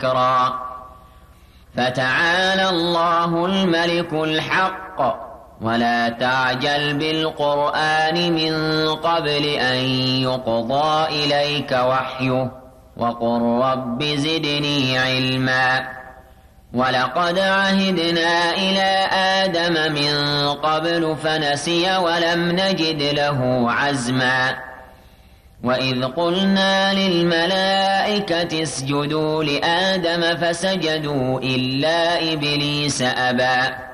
ذكرا. فتعالى الله الملك الحق ولا تعجل بالقرآن من قبل أن يقضى إليك وحيه وقل رب زدني علما. ولقد عهدنا إلى آدم من قبل فنسي ولم نجد له عزما. وإذ قلنا للملائكة اسجدوا لآدم فسجدوا إلا إبليس أبى